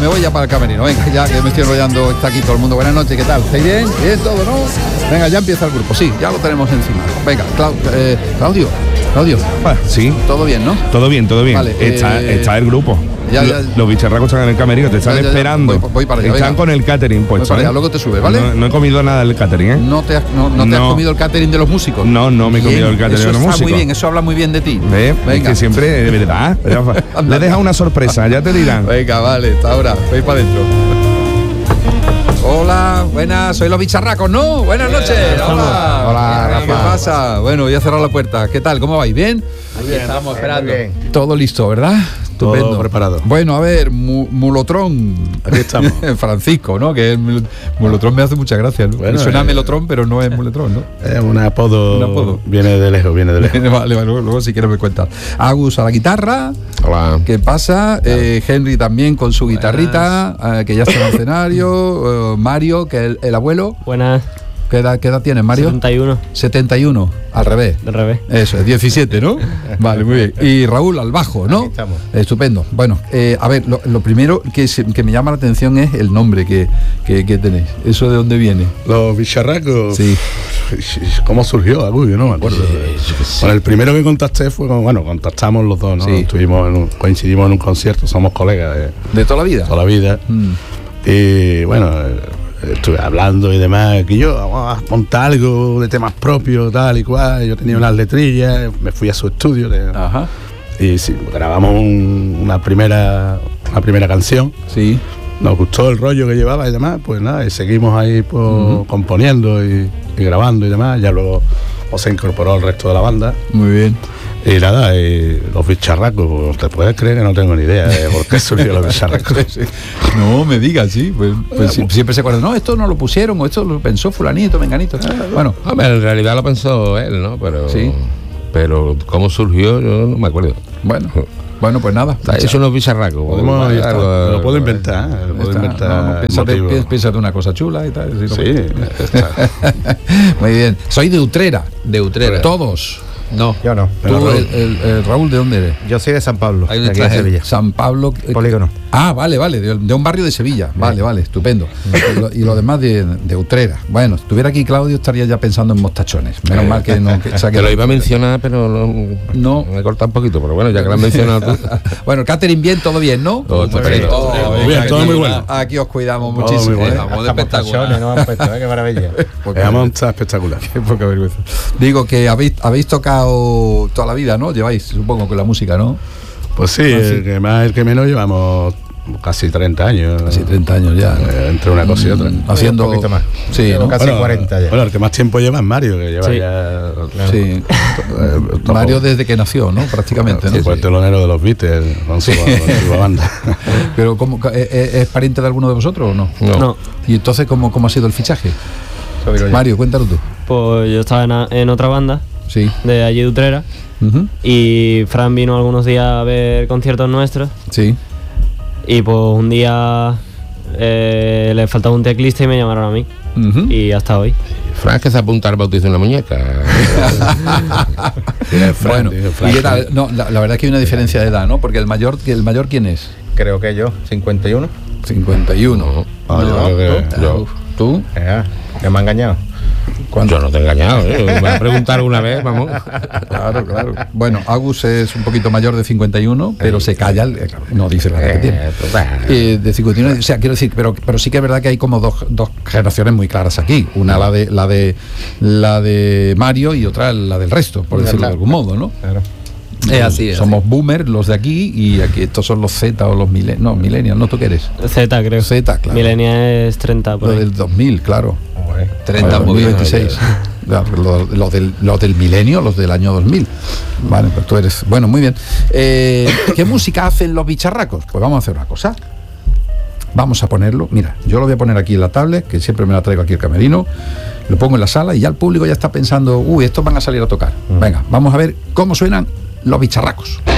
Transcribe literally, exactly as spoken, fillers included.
me voy ya para el camerino. Venga, ya que me estoy enrollando, está aquí todo el mundo. Buenas noches, ¿qué tal? ¿Estáis bien? ¿Bien todo, no? Venga, ya empieza el grupo. Sí, ya lo tenemos encima. Venga, Clau- eh, Claudio. Claudio. Ah, sí. Todo bien, ¿no? Todo bien, todo bien. Vale, está, eh, está el grupo. ya, ya. Los bicharracos están en el camerino, te están Ya, ya, ya. esperando. Voy- voy para allá, están venga. con el catering Voy puesto. para allá, ¿eh? luego te subes, ¿vale? No, no he comido nada del catering, ¿eh? ¿No te has, no, no te has No. comido el catering de los músicos? No, no me he Bien, comido el catering eso de los está músicos. muy bien, eso habla muy bien de ti. ¿Ves? Es Venga. que siempre, de verdad. Le he dejado una sorpresa, ya te dirán. Venga, vale, hasta ahora. Voy para adentro. Hola, buenas, soy los bicharracos, ¿no? Buenas noches. Hola. Hola, ¿Qué Rafa. pasa? Bueno, voy a cerrar la puerta. ¿Qué tal? ¿Cómo vais? ¿Bien? Muy bien, Estamos esperando. muy bien. Todo listo, ¿verdad? Todo Estupendo. preparado. Bueno, a ver, mu- Mulotrón. Aquí estamos. Francisco, ¿no? Que el mul- Mulotrón me hace mucha gracia, ¿no? Bueno, Suena eh, Melotrón, pero no es Mulotrón, ¿no? Es un apodo, Un apodo. Viene de lejos, viene de lejos. Vale, vale, luego, luego si quieres me cuentas. Agus a la guitarra. Hola. ¿Qué pasa? Eh, Henry también con su guitarrita, eh, que ya está en el escenario. Eh, Mario, que es el, el abuelo. Buenas. ¿Qué edad, qué edad tienes, Mario? setenta y uno, setenta y uno, al revés. del revés. Eso, es diecisiete, ¿no? Vale, muy bien. Y Raúl al bajo, ¿no? Aquí estamos. Estupendo. Bueno, eh, a ver, lo, lo primero que, se- que me llama la atención es el nombre que, que, que tenéis. ¿Eso de dónde viene? Los bicharracos. Sí. ¿Cómo surgió? Uy, yo no me acuerdo. Bueno, el primero que contacté fue con, bueno, contactamos los dos, ¿no? Sí. Estuvimos en un- coincidimos en un concierto, somos colegas de ¿De toda la vida? toda la vida. Mm. Y bueno, eh, estuve hablando y demás, que yo vamos a montar algo de temas propios, tal y cual. Yo tenía unas letrillas, me fui a su estudio de- Ajá. y sí, grabamos un- una primera una primera canción. Sí. Nos gustó el rollo que llevaba y demás, pues nada, y seguimos ahí pues, Ujú. componiendo y, y grabando y demás. Ya luego pues, se incorporó el resto de la banda. Muy bien. Y nada, y los bicharracos, pues, te puedes creer que no tengo ni idea de por qué surgió los bicharracos. No me digas, sí. Pues, pues si- siempre se acuerdan, no, esto no lo pusieron, o esto lo pensó fulanito, menganito. Bueno, Hombre, en realidad lo pensó él, ¿no? Pero, Sí. pero cómo surgió, yo no me acuerdo. bueno, bueno, pues nada. Está hecho unos bicharracos. Podemos, ahí está, algo- lo puedo inventar, ¿eh? Lo Ya puedo está. inventar. No, no, piénsate, motivo. pi- piénsate una cosa chula y tal. sí, no- Sí, está. Muy bien. Soy de Utrera. De Utrera. Todos. No. Yo no. Tú, el, el- el Raúl, ¿de dónde eres? Yo soy de San Pablo, Hay un de aquí de extranjero. Sevilla. San Pablo. eh, Polígono. Ah, vale, vale, de, de un barrio de Sevilla. Vale, vale, estupendo. Y lo, y lo demás de, de Utrera. Bueno, si estuviera aquí Claudio estaría ya pensando en mostachones. Menos mal que no. Que saque Te lo la- iba a mencionar, pero no, No. me he cortado un poquito. Pero bueno, ya que lo has mencionado tú. Bueno, el catering bien, todo bien, ¿no? Todo estupendo. Oh, Muy bien, aquí- todo muy bueno. Aquí os cuidamos Todo muchísimo. muy bueno. ¿eh? Vamos de Hasta espectacular. mostachones no han puesto, ¿eh? Qué maravilla. Poca La vergüenza. monta espectacular. Qué poca vergüenza. Digo que habéis, habéis tocado toda la vida, ¿no? Lleváis, supongo, con la música, ¿no? Pues sí, Ah, sí. el que más, el que menos llevamos casi treinta años. Casi treinta años ya. eh, entre una cosa y otra. Mm, Haciendo. Un poquito más. Sí, Llevo ¿no? casi cuarenta ya. Bueno, el que más tiempo lleva es Mario, que lleva Sí. ya. Sí. eh, todo- Mario desde que nació, ¿no? Prácticamente, Sí, ¿no? fue el telonero de los Beatles con su, con su banda. Pero ¿cómo, ¿es, es pariente de alguno de vosotros o no? No. No. ¿Y entonces cómo, cómo ha sido el fichaje? Eso digo yo. Mario, cuéntalo tú. Pues yo estaba en, a- en otra banda Sí. de allí de Utrera Ujú. y Fran vino algunos días a ver conciertos nuestros Sí. y pues un día eh, le faltaba un teclista y me llamaron a mí Ujú. y hasta hoy. Fran, que se apunta al bautizo de una muñeca. Bueno, Frank, ¿y Frank. qué tal? No, la, la verdad es que hay una diferencia de edad, ¿no? Porque el mayor, ¿el mayor quién es? Creo que yo, cincuenta y uno. cincuenta y uno. Ah, yo No, creo que- ¿tú? yo- ¿Tú? Eh, que me ha engañado. Yo no te he engañado, ¿eh? Me vas a preguntar una vez, vamos. Claro, claro. Bueno, Agus es un poquito mayor de cincuenta y uno, pero se calla, eh, no dice la edad que tiene. Eh, total. Eh, de cincuenta y uno, o sea, quiero decir, pero, pero sí que es verdad que hay como dos, dos generaciones muy claras aquí. Una la de la de la de Mario y otra la del resto, por decirlo de algún modo, ¿no? Claro. Es así, es Somos boomers los de aquí y aquí estos son los Z o los millennials. No, millennials, ¿no, tú qué eres? Z, creo. Z, claro. Milenia es treinta por Lo ahí. del dos mil, claro. Joder. treinta, dos muy mil bien, veintiséis. Claro, Los lo del, lo del milenio, los del año dos mil. Vale, pues tú eres. Bueno, muy bien. Eh, ¿Qué música hacen los bicharracos? Pues vamos a hacer una cosa. Vamos a ponerlo. Mira, yo lo voy a poner aquí en la tablet, que siempre me la traigo aquí el camerino. Lo pongo en la sala y ya el público ya está pensando, uy, estos van a salir a tocar. Venga, vamos a ver cómo suenan los bicharracos.